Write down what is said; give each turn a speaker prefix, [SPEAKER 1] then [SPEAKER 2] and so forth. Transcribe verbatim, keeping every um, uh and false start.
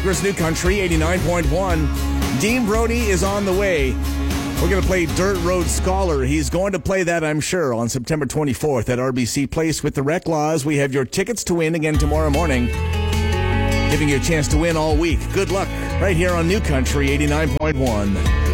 [SPEAKER 1] Acres New Country eighty-nine point one. Dean Brody is on the way. We're going to play Dirt Road Scholar. He's going to play that, I'm sure, on September twenty-fourth at R B C Place with the Rec Laws. We have your tickets to win again tomorrow morning, giving you a chance to win all week. Good luck right here on New Country eighty-nine point one.